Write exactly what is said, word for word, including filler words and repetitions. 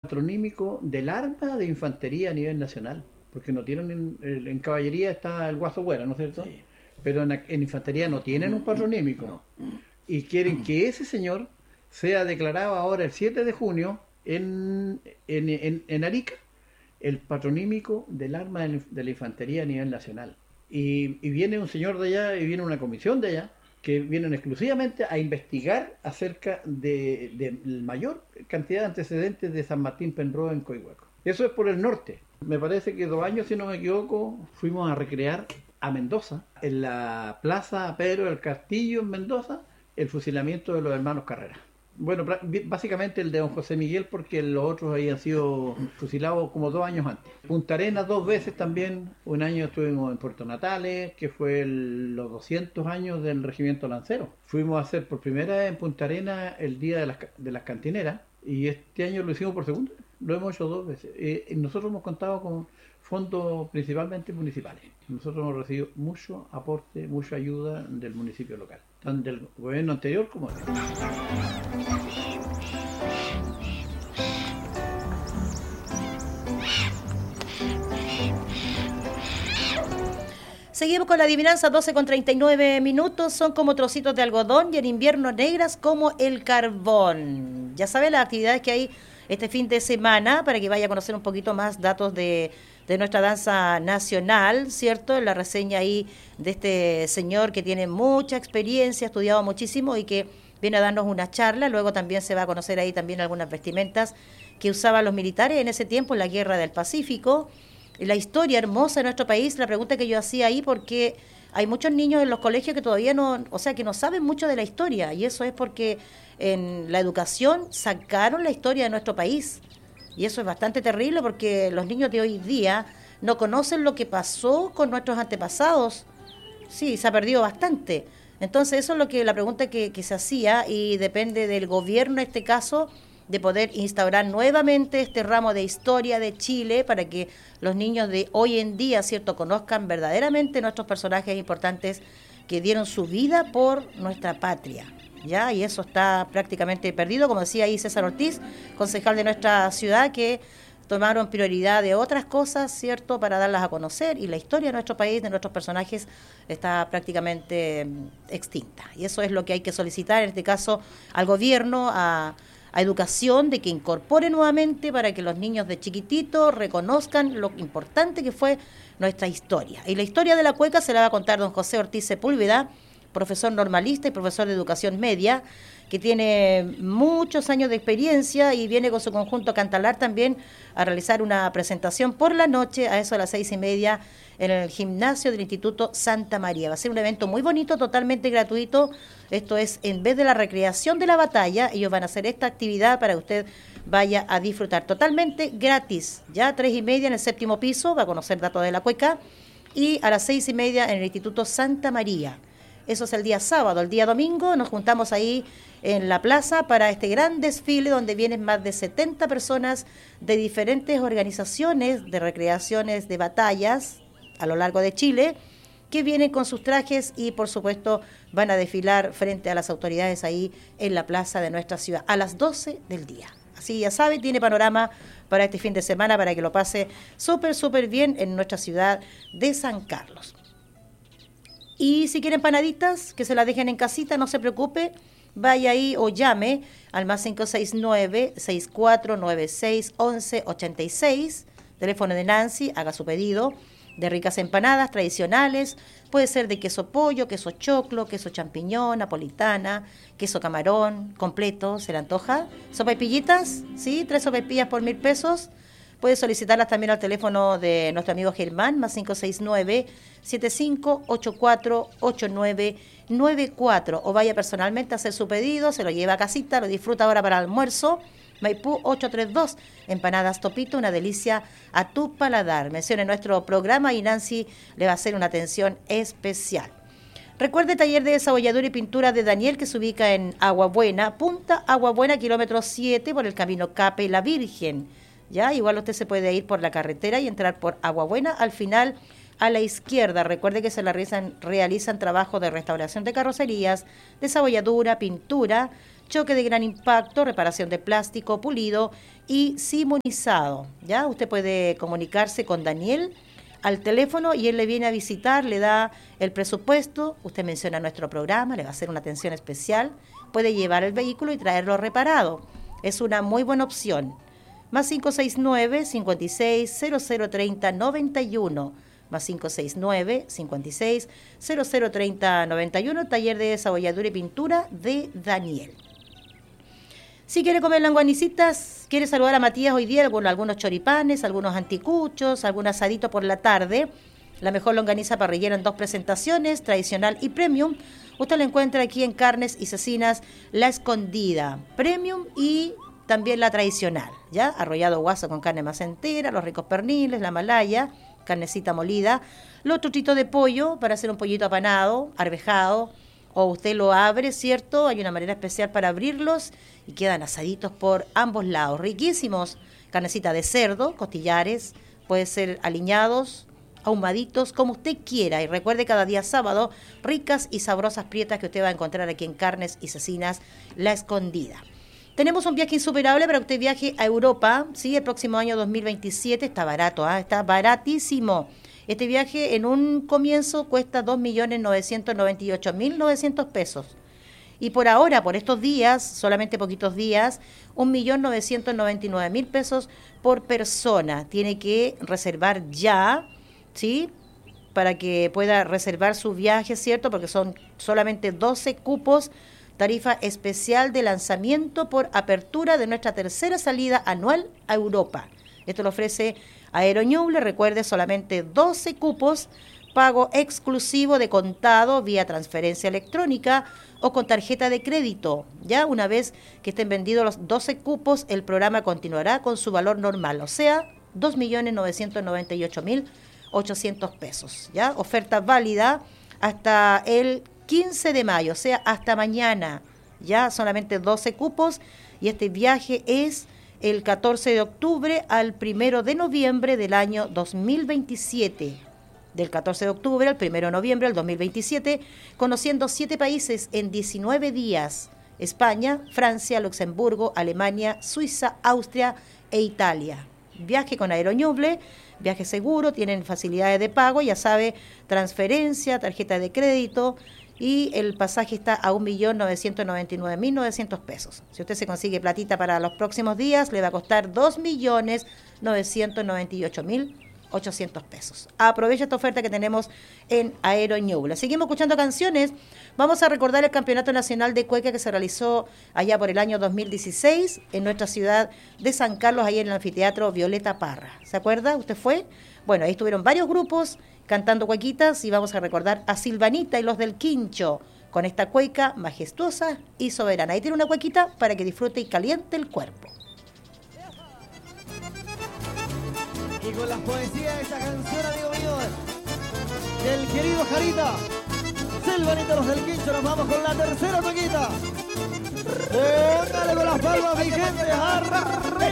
patronímico del arma de infantería a nivel nacional, porque no tienen, en, en caballería está el Guaso Güera, ¿no es cierto? Sí. Pero en, en infantería no tienen un patronímico. No. Y quieren que ese señor sea declarado ahora el siete de junio en, en, en, en Arica el patronímico del arma de, de la infantería a nivel nacional. Y, y viene un señor de allá y viene una comisión de allá que vienen exclusivamente a investigar acerca de, de la mayor cantidad de antecedentes de San Martín Penrose en Coihueco. Eso es por el norte. Me parece que dos años, si no me equivoco, fuimos a recrear a Mendoza, en la Plaza Pedro del Castillo en Mendoza, el fusilamiento de los hermanos Carrera. Bueno, básicamente el de don José Miguel, porque los otros habían sido fusilados como dos años antes. Punta Arenas dos veces también. Un año estuvimos en Puerto Natales, que fue el, los doscientos años del Regimiento Lancero. Fuimos a hacer por primera vez en Punta Arenas el Día de las, de las Cantineras, y este año lo hicimos por segunda. Lo hemos hecho dos veces. Eh, nosotros hemos contado con fondos principalmente municipales. Nosotros hemos recibido mucho aporte, mucha ayuda del municipio local, tanto del gobierno anterior como de este. Seguimos con la adivinanza, doce con treinta y nueve minutos, son como trocitos de algodón y en invierno negras como el carbón. Ya saben las actividades que hay este fin de semana para que vaya a conocer un poquito más datos de, de nuestra danza nacional, ¿cierto? La reseña ahí de este señor que tiene mucha experiencia, ha estudiado muchísimo y que viene a darnos una charla. Luego también se va a conocer ahí también algunas vestimentas que usaban los militares en ese tiempo en la Guerra del Pacífico. La historia hermosa de nuestro país, la pregunta que yo hacía ahí, porque hay muchos niños en los colegios que todavía no, o sea, que no saben mucho de la historia, y eso es porque en la educación sacaron la historia de nuestro país, y eso es bastante terrible porque los niños de hoy día no conocen lo que pasó con nuestros antepasados. Sí, se ha perdido bastante. Entonces eso es lo que la pregunta que, que se hacía, y depende del gobierno en este caso de poder instaurar nuevamente este ramo de historia de Chile para que los niños de hoy en día, ¿cierto?, conozcan verdaderamente nuestros personajes importantes que dieron su vida por nuestra patria, ¿ya? Y eso está prácticamente perdido, como decía ahí César Ortiz, concejal de nuestra ciudad, que tomaron prioridad de otras cosas, ¿cierto?, para darlas a conocer, y la historia de nuestro país, de nuestros personajes, está prácticamente extinta. Y eso es lo que hay que solicitar, en este caso, al gobierno, a a educación, de que incorpore nuevamente para que los niños de chiquititos reconozcan lo importante que fue nuestra historia. Y la historia de la cueca se la va a contar don José Ortiz Sepúlveda, profesor normalista y profesor de educación media, que tiene muchos años de experiencia y viene con su conjunto Cantalar también a realizar una presentación por la noche a eso de las seis y media en el gimnasio del Instituto Santa María. Va a ser un evento muy bonito, totalmente gratuito. Esto es, en vez de la recreación de la batalla, ellos van a hacer esta actividad para que usted vaya a disfrutar totalmente gratis. Ya a tres y media en el séptimo piso va a conocer datos de la cueca, y a las seis y media en el Instituto Santa María. Eso es el día sábado. El día domingo nos juntamos ahí en la plaza para este gran desfile donde vienen más de setenta personas de diferentes organizaciones de recreaciones de batallas a lo largo de Chile, que vienen con sus trajes y por supuesto van a desfilar frente a las autoridades ahí en la plaza de nuestra ciudad a las doce del día. Así ya sabe, tiene panorama para este fin de semana para que lo pase súper, súper bien en nuestra ciudad de San Carlos. Y si quieren empanaditas, que se las dejen en casita, no se preocupe, vaya ahí o llame al más cinco seis nueve, seis cuatro nueve seis, once ochenta y seis, teléfono de Nancy, haga su pedido de ricas empanadas tradicionales, puede ser de queso pollo, queso choclo, queso champiñón, napolitana, queso camarón, completo, ¿se le antoja? ¿Sopaipillitas? Sí, tres sopaipillas por mil pesos. Puede solicitarlas también al teléfono de nuestro amigo Germán, más cinco seis nueve, siete cinco ocho cuatro, ocho nueve nueve cuatro, o vaya personalmente a hacer su pedido, se lo lleva a casita, lo disfruta ahora para el almuerzo. Maipú ochocientos treinta y dos, empanadas Topito, una delicia a tu paladar. Mencione nuestro programa y Nancy le va a hacer una atención especial. Recuerde, taller de desabolladura y pintura de Daniel, que se ubica en Agua Buena, Punta Agua Buena, kilómetro siete, por el camino Cape La Virgen. Ya, igual usted se puede ir por la carretera y entrar por Agua Buena, al final a la izquierda. Recuerde que se la realizan, realizan trabajos de restauración de carrocerías, desabolladura, pintura, choque de gran impacto, reparación de plástico, pulido y simonizado. ¿Ya? Usted puede comunicarse con Daniel al teléfono y él le viene a visitar, le da el presupuesto, usted menciona nuestro programa, le va a hacer una atención especial, puede llevar el vehículo y traerlo reparado. Es una muy buena opción. Más cinco seis nueve, cinco seis, cero cero tres cero, nueve uno, más cinco seis nueve, cinco seis, cero cero tres cero, nueve uno, taller de desabolladura y pintura de Daniel. Si quiere comer longanicitas, quiere saludar a Matías hoy día, con algunos choripanes, algunos anticuchos, algún asadito por la tarde. La mejor longaniza parrillera en dos presentaciones, tradicional y premium. Usted la encuentra aquí en Carnes y Cecinas La Escondida, premium y también la tradicional, ¿ya? Arrollado guaso con carne más entera, los ricos perniles, la malaya, carnecita molida, los trotitos de pollo para hacer un pollito apanado, arvejado, o usted lo abre, ¿cierto? Hay una manera especial para abrirlos y quedan asaditos por ambos lados, riquísimos. Carnecita de cerdo, costillares, puede ser aliñados, ahumaditos, como usted quiera. Y recuerde, cada día sábado, ricas y sabrosas prietas que usted va a encontrar aquí en Carnes y Cecinas La Escondida. Tenemos un viaje insuperable para que usted viaje a Europa, ¿sí? El próximo año dos mil veintisiete, está barato, ¿eh? Está baratísimo. Este viaje en un comienzo cuesta dos millones novecientos noventa y ocho mil novecientos pesos. Y por ahora, por estos días, solamente poquitos días, un millón novecientos noventa y nueve mil pesos por persona. Tiene que reservar ya, ¿sí? Para que pueda reservar su viaje, ¿cierto? Porque son solamente doce cupos, tarifa especial de lanzamiento por apertura de nuestra tercera salida anual a Europa. Esto lo ofrece Aeroñuble, recuerde, solamente doce cupos, pago exclusivo de contado vía transferencia electrónica o con tarjeta de crédito. Ya una vez que estén vendidos los doce cupos, el programa continuará con su valor normal, o sea, dos millones novecientos noventa y ocho mil ochocientos pesos. Ya, oferta válida hasta el quince de mayo, o sea, hasta mañana. Ya, solamente doce cupos y este viaje es el catorce de octubre al primero de noviembre del año dos mil veintisiete. Del catorce de octubre al primero de noviembre del dos mil veintisiete, conociendo siete países en diecinueve días: España, Francia, Luxemburgo, Alemania, Suiza, Austria e Italia. Viaje con Aeroñuble, viaje seguro, tienen facilidades de pago, ya sabe, transferencia, tarjeta de crédito, y el pasaje está a un millón novecientos noventa y nueve mil novecientos pesos. Si usted se consigue platita para los próximos días, le va a costar dos millones novecientos noventa y ocho mil ochocientos pesos. Aprovecha esta oferta que tenemos en Aeroñuble. Seguimos escuchando canciones. Vamos a recordar el Campeonato Nacional de Cueca que se realizó allá por el año dos mil dieciséis en nuestra ciudad de San Carlos, ahí en el anfiteatro Violeta Parra. ¿Se acuerda? ¿Usted fue? Bueno, ahí estuvieron varios grupos cantando cuequitas y vamos a recordar a Silvanita y los del Quincho con esta cueca majestuosa y soberana. Ahí tiene una cuequita para que disfrute y caliente el cuerpo. Y con las poesías de esta canción, amigo mío, del querido Jarita, Silvanita los del Quincho, nos vamos con la tercera cuequita. Póngale con las palmas, mi gente, arre.